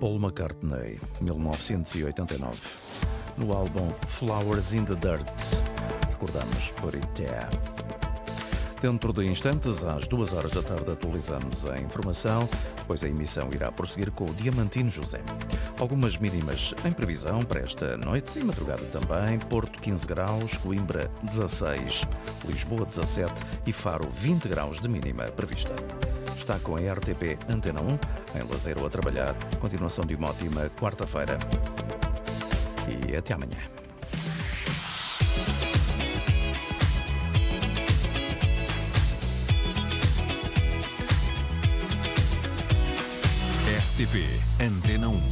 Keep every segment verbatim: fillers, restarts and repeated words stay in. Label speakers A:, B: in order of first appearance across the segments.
A: Paul McCartney, mil novecentos e oitenta e nove. No álbum Flowers in the Dirt, recordamos por Itea. Dentro de instantes, às duas horas da tarde, atualizamos a informação, pois a emissão irá prosseguir com o Diamantino José. Algumas mínimas em previsão para esta noite e madrugada também. Porto quinze graus, Coimbra dezasseis, Lisboa dezassete e Faro vinte graus de mínima prevista. Está com a R T P Antena um, em Lazeiro a trabalhar. Continuação de uma ótima quarta-feira. E até amanhã.
B: R T P Antena um.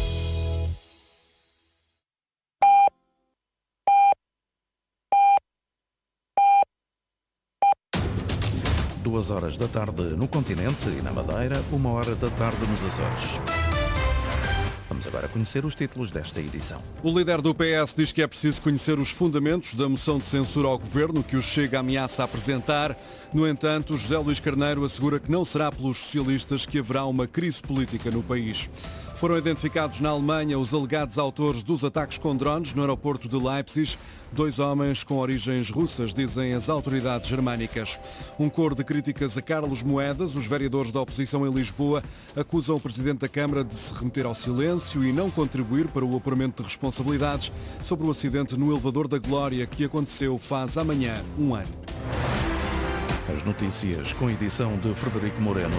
A: Duas horas da tarde no continente e na Madeira, uma hora da tarde nos Açores. Vamos agora conhecer os títulos desta edição.
C: O líder do P S diz que é preciso conhecer os fundamentos da moção de censura ao governo que o Chega ameaça apresentar. No entanto, José Luís Carneiro assegura que não será pelos socialistas que haverá uma crise política no país. Foram identificados na Alemanha os alegados autores dos ataques com drones no aeroporto de Leipzig. Dois homens com origens russas, dizem as autoridades germânicas. Um coro de críticas a Carlos Moedas. Os vereadores da oposição em Lisboa acusam o Presidente da Câmara de se remeter ao silêncio e não contribuir para o apuramento de responsabilidades sobre o acidente no elevador da Glória que aconteceu faz amanhã um ano.
A: As notícias com edição de Frederico Moreno.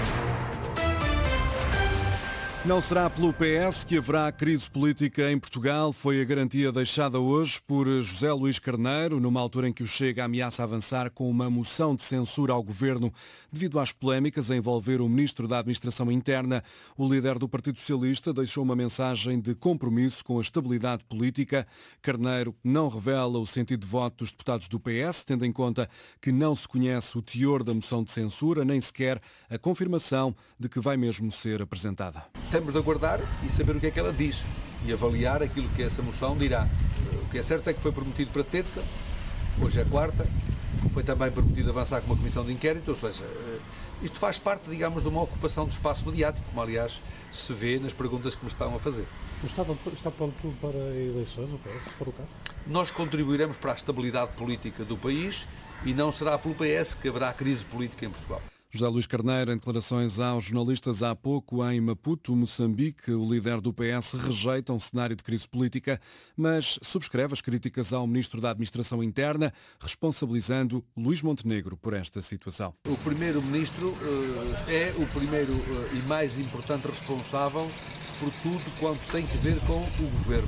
C: Não será pelo P S que haverá crise política em Portugal, foi a garantia deixada hoje por José Luís Carneiro, numa altura em que o Chega ameaça avançar com uma moção de censura ao governo devido às polémicas a envolver o Ministro da Administração Interna. O líder do Partido Socialista deixou uma mensagem de compromisso com a estabilidade política. Carneiro não revela o sentido de voto dos deputados do P S, tendo em conta que não se conhece o teor da moção de censura, nem sequer a confirmação de que vai mesmo ser apresentada.
D: Temos de aguardar e saber o que é que ela diz e avaliar aquilo que essa moção dirá. O que é certo é que foi prometido para terça, hoje é quarta, foi também prometido avançar com uma comissão de inquérito, ou seja, isto faz parte, digamos, de uma ocupação do espaço mediático, como aliás se vê nas perguntas que me estão a fazer.
E: Mas está, está pronto para eleições, o P S, se for o caso?
D: Nós contribuiremos para a estabilidade política do país e não será pelo P S que haverá crise política em Portugal.
C: José Luís Carneiro, em declarações aos jornalistas há pouco em Maputo, Moçambique, o líder do P S rejeita um cenário de crise política, mas subscreve as críticas ao Ministro da Administração Interna, responsabilizando Luís Montenegro por esta situação.
D: O Primeiro-Ministro uh, é o primeiro uh, e mais importante responsável por tudo quanto tem que ver com o Governo.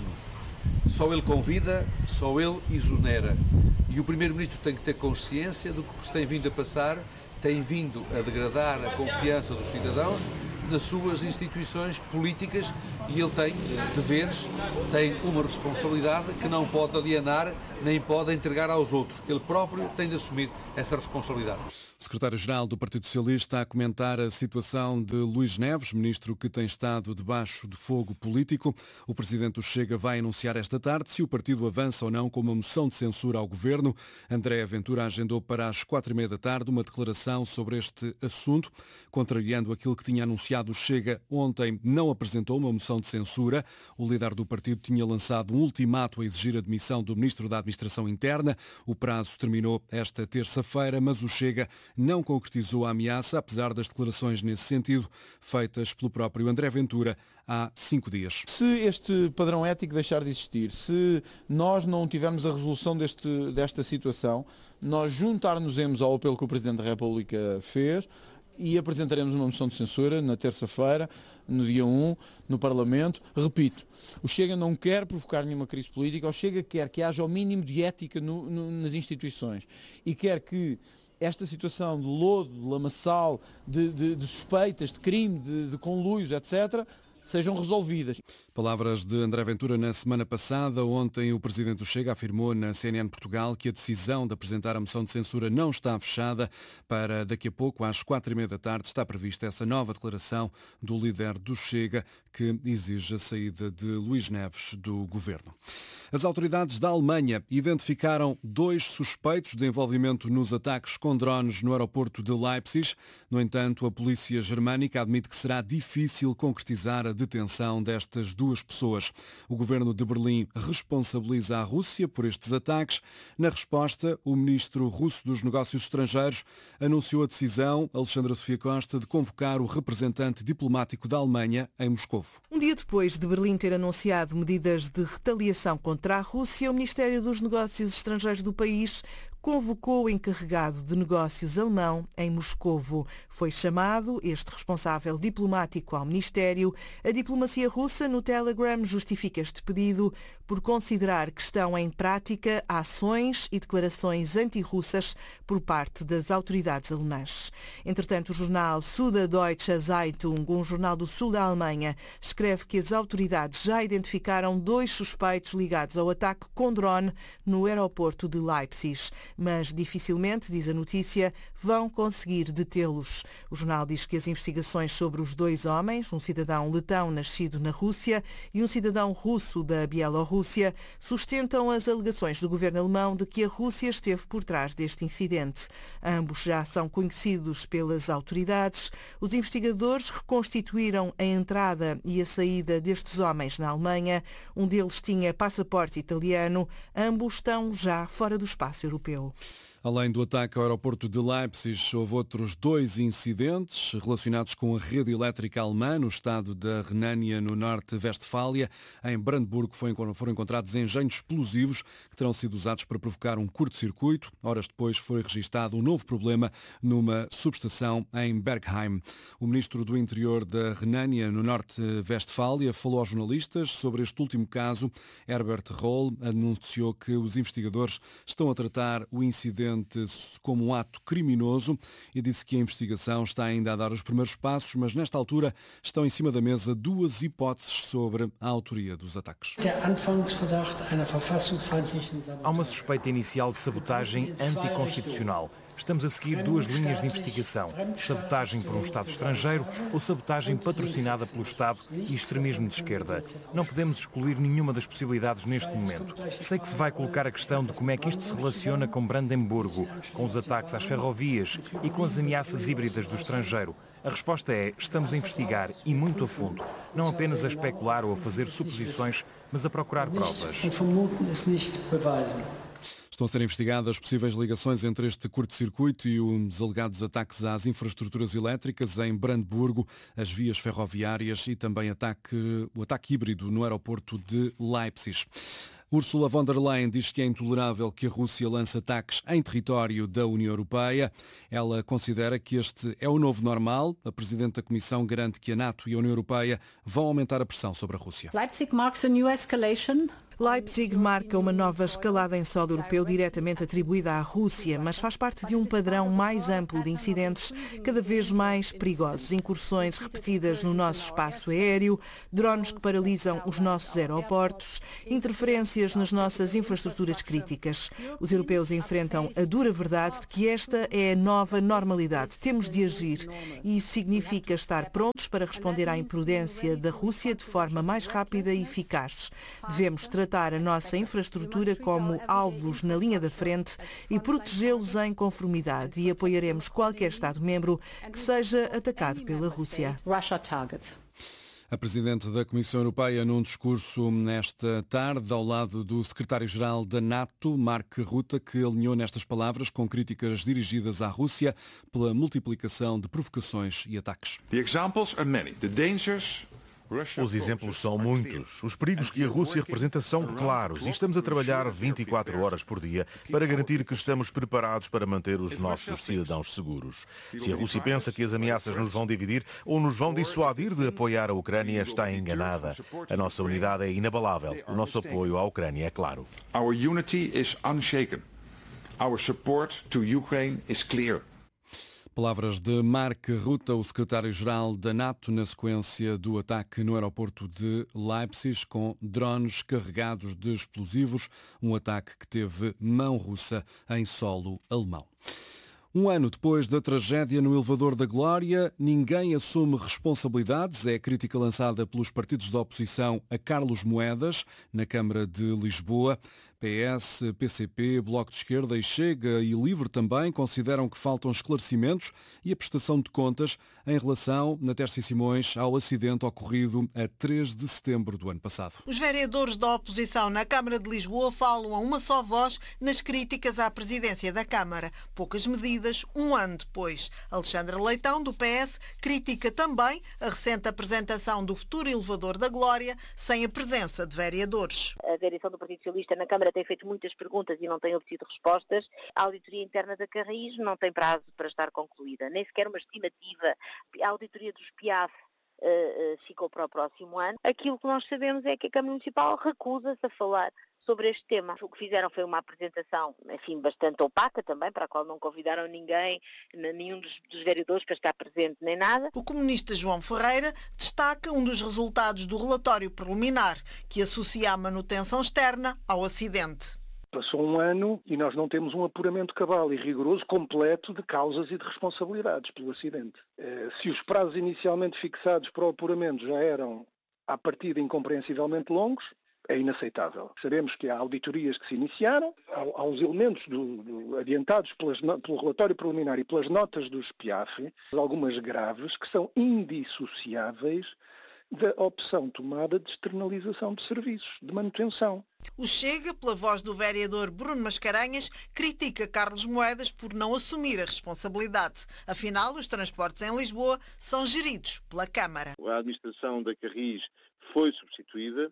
D: Só ele convida, só ele exonera. E o Primeiro-Ministro tem que ter consciência do que se tem vindo a passar, tem vindo a degradar a confiança dos cidadãos nas suas instituições políticas e ele tem deveres, tem uma responsabilidade que não pode alienar nem pode entregar aos outros. Ele próprio tem de assumir essa responsabilidade.
C: O secretário-geral do Partido Socialista a comentar a situação de Luís Neves, ministro que tem estado debaixo de fogo político. O presidente do Chega vai anunciar esta tarde se o partido avança ou não com uma moção de censura ao governo. André Ventura agendou para as quatro e meia da tarde uma declaração sobre este assunto. Contrariando aquilo que tinha anunciado o Chega ontem, não apresentou uma moção de censura. O líder do partido tinha lançado um ultimato a exigir a demissão do ministro da Administração Interna. O prazo terminou esta terça-feira, mas o Chega não concretizou a ameaça, apesar das declarações nesse sentido feitas pelo próprio André Ventura há cinco dias.
F: Se este padrão ético deixar de existir, se nós não tivermos a resolução deste, desta situação, nós juntar-nos-emos ao apelo que o Presidente da República fez e apresentaremos uma moção de censura na terça-feira, no dia um, no Parlamento. Repito, o Chega não quer provocar nenhuma crise política, o Chega quer que haja o mínimo de ética no, no, nas instituições e quer que esta situação de lodo, de lamaçal, de, de, de suspeitas, de crime, de, de conluios, etcétera, sejam resolvidas.
C: Palavras de André Ventura na semana passada. Ontem o presidente do Chega afirmou na C N N Portugal que a decisão de apresentar a moção de censura não está fechada. Para daqui a pouco, às quatro e meia da tarde, está prevista essa nova declaração do líder do Chega que exige a saída de Luís Neves do governo. As autoridades da Alemanha identificaram dois suspeitos de envolvimento nos ataques com drones no aeroporto de Leipzig. No entanto, a polícia germânica admite que será difícil concretizar a detenção destas duas pessoas. O governo de Berlim responsabiliza a Rússia por estes ataques. Na resposta, o ministro russo dos Negócios Estrangeiros anunciou a decisão, Alexandra Sofia Costa, de convocar o representante diplomático da Alemanha em Moscovo.
G: Um dia depois de Berlim ter anunciado medidas de retaliação contra a Rússia, o Ministério dos Negócios Estrangeiros do país convocou o encarregado de negócios alemão em Moscovo. Foi chamado este responsável diplomático ao Ministério. A diplomacia russa no Telegram justifica este pedido por considerar que estão em prática ações e declarações anti-russas por parte das autoridades alemãs. Entretanto, o jornal Süddeutsche Zeitung, um jornal do sul da Alemanha, escreve que as autoridades já identificaram dois suspeitos ligados ao ataque com drone no aeroporto de Leipzig, mas dificilmente, diz a notícia, vão conseguir detê-los. O jornal diz que as investigações sobre os dois homens, um cidadão letão nascido na Rússia e um cidadão russo da Bielorrússia, sustentam as alegações do governo alemão de que a Rússia esteve por trás deste incidente. Ambos já são conhecidos pelas autoridades. Os investigadores reconstituíram a entrada e a saída destes homens na Alemanha. Um deles tinha passaporte italiano. Ambos estão já fora do espaço europeu.
C: Além do ataque ao aeroporto de Leipzig, houve outros dois incidentes relacionados com a rede elétrica alemã no estado da Renânia, no Norte-Vestfália. Em Brandemburgo foram encontrados engenhos explosivos que terão sido usados para provocar um curto-circuito. Horas depois foi registado um novo problema numa subestação em Bergheim. O ministro do Interior da Renânia, no Norte-Vestfália, falou aos jornalistas sobre este último caso. Herbert Roll anunciou que os investigadores estão a tratar o incidente como um ato criminoso e disse que a investigação está ainda a dar os primeiros passos, mas nesta altura estão em cima da mesa duas hipóteses sobre a autoria dos ataques.
H: Há uma suspeita inicial de sabotagem anticonstitucional. Estamos a seguir duas linhas de investigação: sabotagem por um Estado estrangeiro ou sabotagem patrocinada pelo Estado e extremismo de esquerda. Não podemos excluir nenhuma das possibilidades neste momento. Sei que se vai colocar a questão de como é que isto se relaciona com Brandemburgo, com os ataques às ferrovias e com as ameaças híbridas do estrangeiro. A resposta é: estamos a investigar e muito a fundo, não apenas a especular ou a fazer suposições, mas a procurar provas.
C: Estão a ser investigadas possíveis ligações entre este curto-circuito e os alegados ataques às infraestruturas elétricas em Brandemburgo, as vias ferroviárias e também ataque, o ataque híbrido no aeroporto de Leipzig. Ursula von der Leyen diz que é intolerável que a Rússia lance ataques em território da União Europeia. Ela considera que este é o novo normal. A Presidente da Comissão garante que a NATO e a União Europeia vão aumentar a pressão sobre a Rússia.
I: Leipzig marks a new escalation.
G: Leipzig marca uma nova escalada em solo europeu diretamente atribuída à Rússia, mas faz parte de um padrão mais amplo de incidentes cada vez mais perigosos. Incursões repetidas no nosso espaço aéreo, drones que paralisam os nossos aeroportos, interferências nas nossas infraestruturas críticas. Os europeus enfrentam a dura verdade de que esta é a nova normalidade. Temos de agir e isso significa estar prontos para responder à imprudência da Rússia de forma mais rápida e eficaz. Devemos tratar a nossa infraestrutura como alvos na linha da frente e protegê-los em conformidade, e apoiaremos qualquer Estado-membro que seja atacado pela Rússia.
C: A Presidente da Comissão Europeia, num discurso nesta tarde, ao lado do Secretário-Geral da NATO, Mark Rutte, que alinhou nestas palavras com críticas dirigidas à Rússia pela multiplicação de provocações e ataques.
B: The examples are many. The dangers.
J: Os exemplos são muitos. Os perigos que a Rússia representa são claros e estamos a trabalhar vinte e quatro horas por dia para garantir que estamos preparados para manter os nossos cidadãos seguros. Se a Rússia pensa que as ameaças nos vão dividir ou nos vão dissuadir de apoiar a Ucrânia, está enganada. A nossa unidade é inabalável. O nosso apoio à Ucrânia é claro.
B: Our unity is unshaken. Our support to Ukraine is clear.
C: Palavras de Mark Rutte, o secretário-geral da NATO, na sequência do ataque no aeroporto de Leipzig com drones carregados de explosivos, um ataque que teve mão russa em solo alemão. Um ano depois da tragédia no Elevador da Glória, ninguém assume responsabilidades. É a crítica lançada pelos partidos da oposição a Carlos Moedas, na Câmara de Lisboa. P S, P C P, Bloco de Esquerda e Chega e Livre também consideram que faltam esclarecimentos e a prestação de contas em relação, na Terça e Simões, ao acidente ocorrido a três de setembro do ano passado.
G: Os vereadores da oposição na Câmara de Lisboa falam a uma só voz nas críticas à presidência da Câmara. Poucas medidas, um ano depois. Alexandra Leitão, do P S, critica também a recente apresentação do futuro elevador da Glória sem a presença de vereadores.
K: A direção do Partido Socialista na Câmara tem feito muitas perguntas e não tem obtido respostas. A auditoria interna da Carris não tem prazo para estar concluída, nem sequer uma estimativa. A auditoria dos P I A F uh, uh, ficou para o próximo ano. Aquilo que nós sabemos é que a Câmara Municipal recusa-se a falar sobre este tema. O que fizeram foi uma apresentação, enfim, bastante opaca também, para a qual não convidaram ninguém, nenhum dos, dos vereadores para estar presente, nem nada.
G: O comunista João Ferreira destaca um dos resultados do relatório preliminar, que associa a manutenção externa ao acidente.
L: Passou um ano e nós não temos um apuramento cabal e rigoroso completo de causas e de responsabilidades pelo acidente. Se os prazos inicialmente fixados para o apuramento já eram, à partida, incompreensivelmente longos, é inaceitável. Sabemos que há auditorias que se iniciaram, há, há os elementos do, do, adiantados pelas, pelo relatório preliminar e pelas notas dos P I A F, algumas graves, que são indissociáveis da opção tomada de externalização de serviços, de manutenção.
G: O Chega, pela voz do vereador Bruno Mascarenhas, critica Carlos Moedas por não assumir a responsabilidade. Afinal, os transportes em Lisboa são geridos pela Câmara.
M: A administração da Carris foi substituída.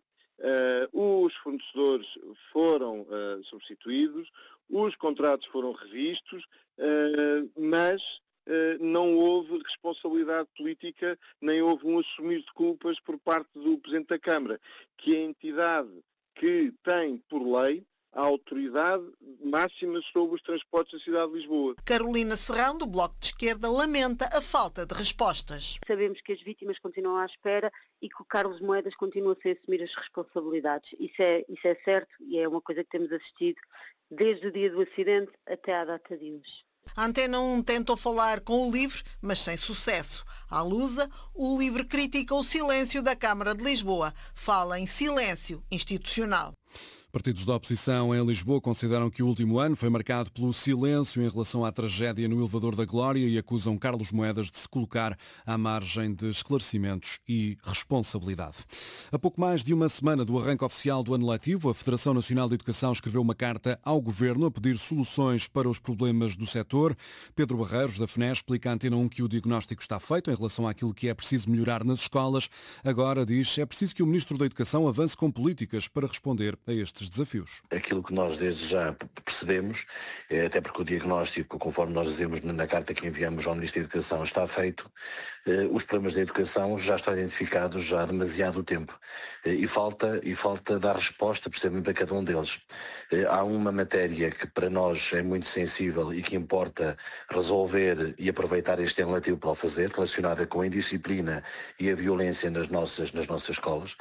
M: Uh, os fornecedores foram uh, substituídos, os contratos foram revistos, uh, mas uh, não houve responsabilidade política, nem houve um assumir de culpas por parte do Presidente da Câmara, que é a entidade que tem, por lei, a autoridade máxima sobre os transportes da cidade de Lisboa.
G: Carolina Serrão, do Bloco de Esquerda, lamenta a falta de respostas.
K: Sabemos que as vítimas continuam à espera e que o Carlos Moedas continua sem assumir as responsabilidades. Isso é, isso é certo e é uma coisa que temos assistido desde o dia do acidente até à data de hoje.
G: A Antena um tentou falar com o Livre, mas sem sucesso. À Lusa, o Livre critica o silêncio da Câmara de Lisboa. Fala em silêncio institucional.
C: Partidos da oposição em Lisboa consideram que o último ano foi marcado pelo silêncio em relação à tragédia no elevador da Glória e acusam Carlos Moedas de se colocar à margem de esclarecimentos e responsabilidade. A pouco mais de uma semana do arranque oficial do ano letivo, a Federação Nacional de Educação escreveu uma carta ao Governo a pedir soluções para os problemas do setor. Pedro Barreiros, da F N E, explica à Antena um que o diagnóstico está feito em relação àquilo que é preciso melhorar nas escolas. Agora, diz, é preciso que o Ministro da Educação avance com políticas para responder a estes desafios.
N: Aquilo que nós desde já percebemos, até porque o diagnóstico, conforme nós dizemos na carta que enviamos ao Ministro da Educação, está feito, os problemas da educação já estão identificados já há demasiado tempo e falta, e falta dar resposta precisamente para cada um deles. Há uma matéria que para nós é muito sensível e que importa resolver e aproveitar este ano letivo para o fazer, relacionada com a indisciplina e a violência nas nossas, nas nossas escolas.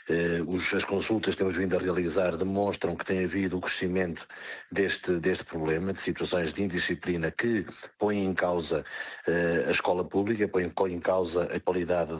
N: As consultas que temos vindo a realizar demonstram que tem havido o crescimento deste, deste problema, de situações de indisciplina que põem em causa uh, a escola pública, põem em causa a qualidade